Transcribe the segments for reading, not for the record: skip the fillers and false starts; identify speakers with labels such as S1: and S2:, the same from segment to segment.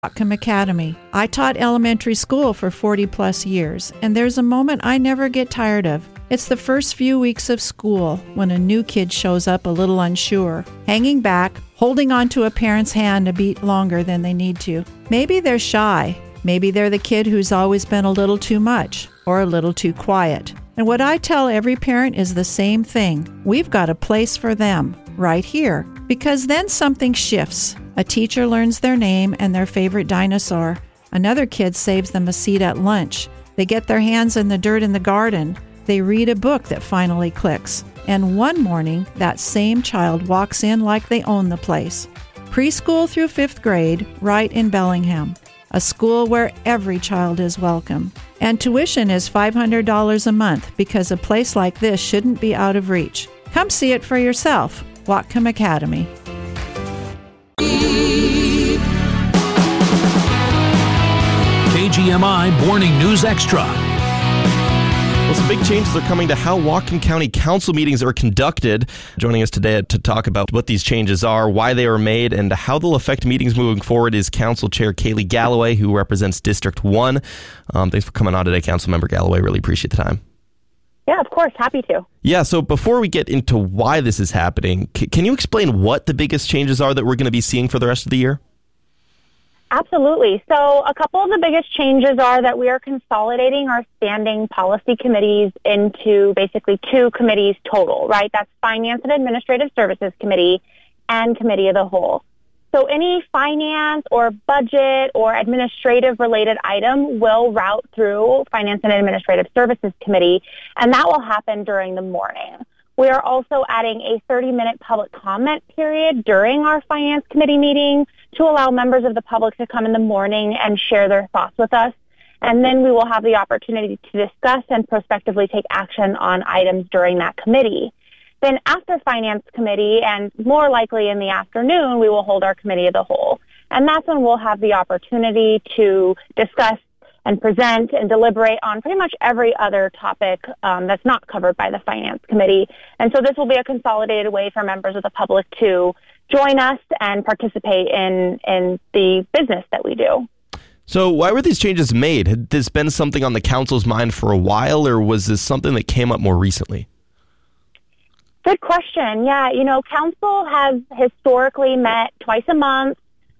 S1: Whatcom Academy. I taught elementary school for 40 plus years, and there's a moment I never get tired of. It's the first few weeks of school when a new kid shows up a little unsure, hanging back, holding onto a parent's hand a beat longer than they need to. Maybe they're shy. Maybe they're the kid who's always been a little too much or a little too quiet. And what I tell every parent is the same thing. We've got a place for them right here, because then something shifts. A teacher learns their name and their favorite dinosaur. Another kid saves them a seat at lunch. They get their hands in the dirt in the garden. They read a book that finally clicks. And one morning, that same child walks in like they own the place. Preschool through 5th grade, right in Bellingham. A school where every child is welcome. And tuition is $500 a month, because a place like this shouldn't be out of reach. Come see it for yourself. Whatcom Academy.
S2: KGMI Morning News Extra.
S3: Well, some big changes are coming to how Whatcom County Council meetings are conducted. Joining us today to talk about what these changes are, why they were made, and how they'll affect meetings moving forward is Council Chair Kaylee Galloway, who represents District 1. Thanks for coming on today, Councilmember Galloway. Really appreciate the time.
S4: Yeah, of course. Happy to.
S3: Yeah, so before we get into why this is happening, can you explain what the biggest changes are that we're going to be seeing for the rest of the year?
S4: Absolutely. So a couple of the biggest changes are that we are consolidating our standing policy committees into basically 2 committees total, right? That's Finance and Administrative Services Committee and Committee of the Whole. So any finance or budget or administrative related item will route through Finance and Administrative Services Committee, and that will happen during the morning. We are also adding a 30-minute public comment period during our Finance Committee meeting to allow members of the public to come in the morning and share their thoughts with us. And then we will have the opportunity to discuss and prospectively take action on items during that committee. Then after Finance Committee, and more likely in the afternoon, we will hold our Committee of the Whole. And that's when we'll have the opportunity to discuss and present and deliberate on pretty much every other topic that's not covered by the Finance Committee. And so this will be a consolidated way for members of the public to join us and participate in the business that we do.
S3: So why were these changes made? Had this been something on the council's mind for a while, or was this something that came up more recently?
S4: Good question. Yeah, council has historically met twice a month,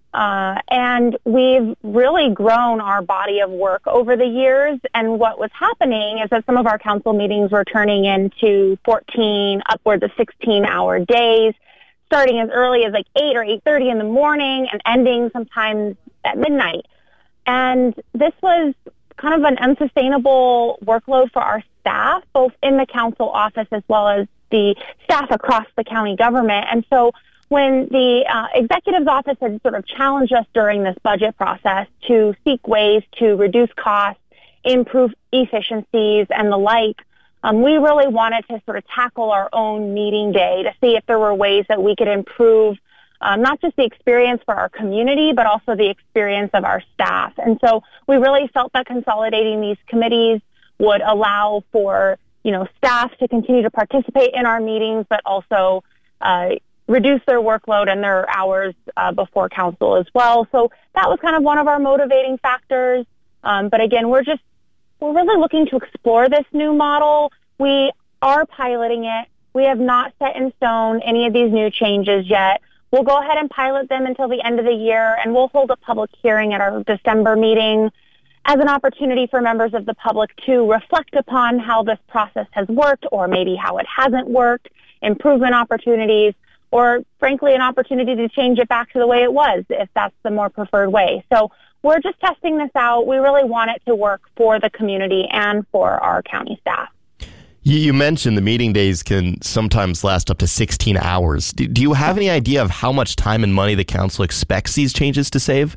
S4: and we've really grown our body of work over the years. And what was happening is that some of our council meetings were turning into 14, upwards of 16-hour days, starting as early as like 8 or 8:30 in the morning and ending sometimes at midnight. And this was kind of an unsustainable workload for our staff, both in the council office as well as the staff across the county government. And so when the executive's office had sort of challenged us during this budget process to seek ways to reduce costs, improve efficiencies, and the like, we really wanted to sort of tackle our own meeting day to see if there were ways that we could improve not just the experience for our community, but also the experience of our staff. And so we really felt that consolidating these committees would allow for staff to continue to participate in our meetings, but also reduce their workload and their hours before council as well. So that was kind of one of our motivating factors. But again, we're really looking to explore this new model. We are piloting it. We have not set in stone any of these new changes yet. We'll go ahead and pilot them until the end of the year, and we'll hold a public hearing at our December meeting as an opportunity for members of the public to reflect upon how this process has worked, or maybe how it hasn't worked, improvement opportunities, or frankly an opportunity to change it back to the way it was, if that's the more preferred way. So we're just testing this out. We really want it to work for the community and for our county staff.
S3: You mentioned the meeting days can sometimes last up to 16 hours. Do you have any idea of how much time and money the council expects these changes to save?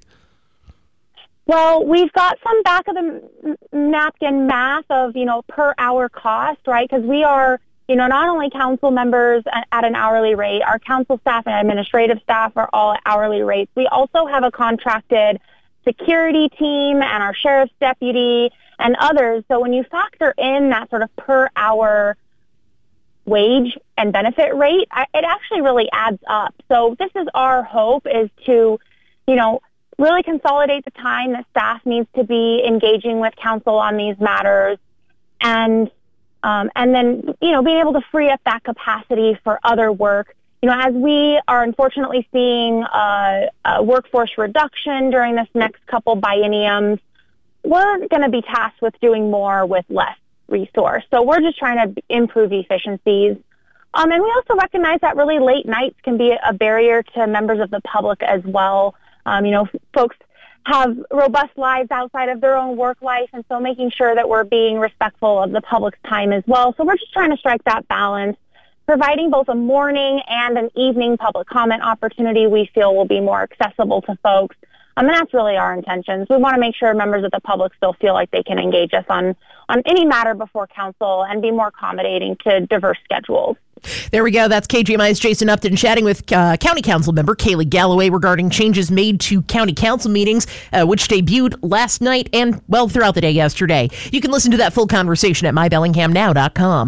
S4: Well, we've got some back of the napkin math of, per hour cost, right? Because we are, not only council members at an hourly rate, our council staff and administrative staff are all at hourly rates. We also have a contracted security team and our sheriff's deputy and others. So when you factor in that sort of per hour wage and benefit rate, it actually really adds up. So this is our hope, is to, really consolidate the time that staff needs to be engaging with council on these matters, and then, being able to free up that capacity for other work. As we are unfortunately seeing a workforce reduction during this next couple bienniums, we're going to be tasked with doing more with less resource. So we're just trying to improve efficiencies. And we also recognize that really late nights can be a barrier to members of the public as well. Folks have robust lives outside of their own work life, and so making sure that we're being respectful of the public's time as well. So we're just trying to strike that balance, providing both a morning and an evening public comment opportunity we feel will be more accessible to folks. And that's really our intentions. We want to make sure members of the public still feel like they can engage us on any matter before council and be more accommodating to diverse schedules.
S5: There we go. That's KGMI's Jason Upton chatting with County Council member Kaylee Galloway regarding changes made to County Council meetings, which debuted last night and, throughout the day yesterday. You can listen to that full conversation at mybellinghamnow.com.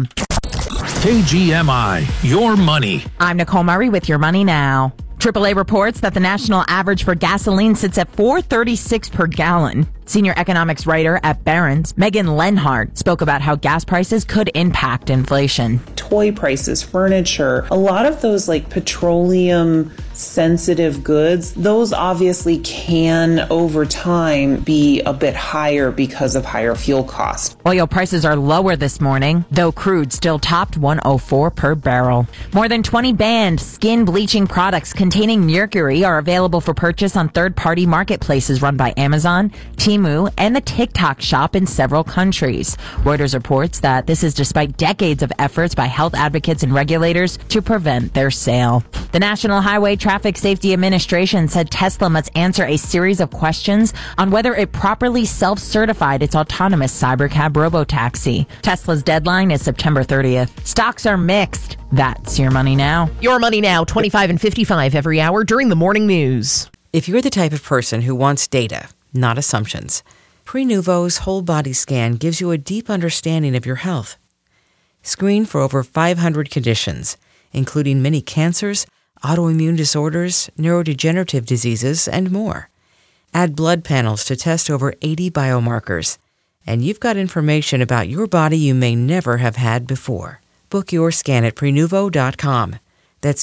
S2: KGMI, your money.
S6: I'm Nicole Murray with Your Money Now. AAA reports that the national average for gasoline sits at $4.36 per gallon. Senior economics writer at Barron's, Megan Lenhart, spoke about how gas prices could impact inflation.
S7: Toy prices, furniture, a lot of those petroleum sensitive goods, those obviously can over time be a bit higher because of higher fuel costs.
S6: Oil prices are lower this morning, though crude still topped $104 per barrel. More than 20 banned skin bleaching products containing mercury are available for purchase on third-party marketplaces run by Amazon, Temu, and the TikTok shop in several countries. Reuters reports that this is despite decades of efforts by health advocates and regulators to prevent their sale. The National Highway Traffic Safety Administration said Tesla must answer a series of questions on whether it properly self-certified its autonomous Cybercab robotaxi. Tesla's deadline is September 30th. Stocks are mixed. That's Your Money Now.
S5: Your Money Now, 25 and 55 every hour during the morning news.
S8: If you're the type of person who wants data, not assumptions, Prenuvo's whole body scan gives you a deep understanding of your health. Screen for over 500 conditions, including many cancers, autoimmune disorders, neurodegenerative diseases, and more. Add blood panels to test over 80 biomarkers, and you've got information about your body you may never have had before. Book your scan at Prenuvo.com. That's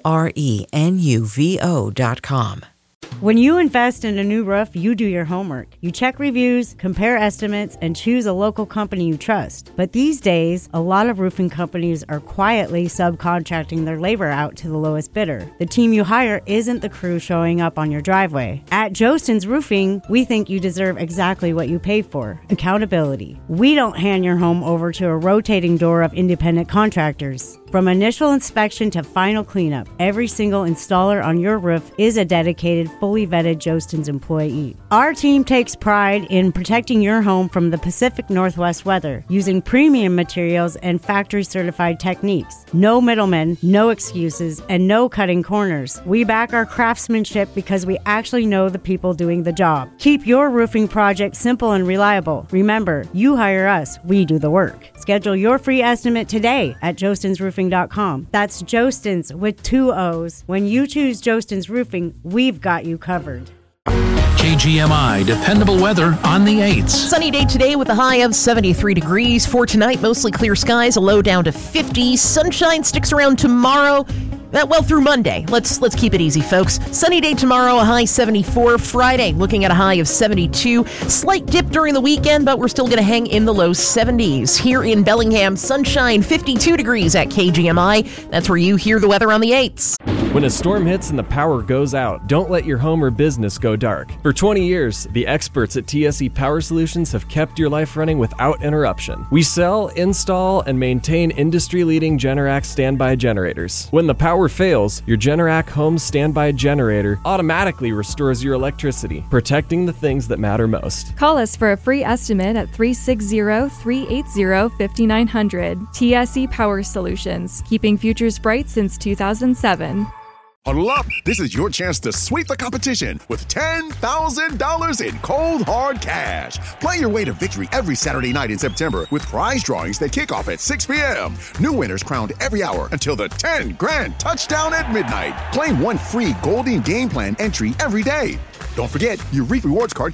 S8: Prenuvo.com.
S9: When you invest in a new roof, you do your homework. You check reviews, compare estimates, and choose a local company you trust. But these days, a lot of roofing companies are quietly subcontracting their labor out to the lowest bidder. The team you hire isn't the crew showing up on your driveway. At Jostens Roofing, we think you deserve exactly what you pay for: accountability. We don't hand your home over to a rotating door of independent contractors. From initial inspection to final cleanup, every single installer on your roof is a dedicated, fully vetted Jostens employee. Our team takes pride in protecting your home from the Pacific Northwest weather using premium materials and factory-certified techniques. No middlemen, no excuses, and no cutting corners. We back our craftsmanship because we actually know the people doing the job. Keep your roofing project simple and reliable. Remember, you hire us, we do the work. Schedule your free estimate today at jostensroofing.com. That's Jostens with 2 O's. When you choose Jostens Roofing, we've got you covered.
S2: KGMI dependable weather on the 8s.
S5: Sunny day today with a high of 73 degrees. For tonight, mostly clear skies, a low down to 50. Sunshine sticks around tomorrow. Through Monday. Let's keep it easy, folks. Sunny day tomorrow, a high 74. Friday, looking at a high of 72. Slight dip during the weekend, but we're still going to hang in the low 70s. Here in Bellingham, sunshine, 52 degrees at KGMI. That's where you hear the weather on the 8s.
S10: When a storm hits and the power goes out, don't let your home or business go dark. For 20 years, the experts at TSE Power Solutions have kept your life running without interruption. We sell, install, and maintain industry-leading Generac standby generators. When the power fails, your Generac home standby generator automatically restores your electricity, protecting the things that matter most.
S11: Call us for a free estimate at 360-380-5900. TSE Power Solutions, keeping futures bright since 2007.
S12: Huddle up! This is your chance to sweep the competition with $10,000 in cold, hard cash. Play your way to victory every Saturday night in September with prize drawings that kick off at 6 p.m. New winners crowned every hour until the 10 grand touchdown at midnight. Claim one free Golding Game Plan entry every day. Don't forget, your Reef Rewards card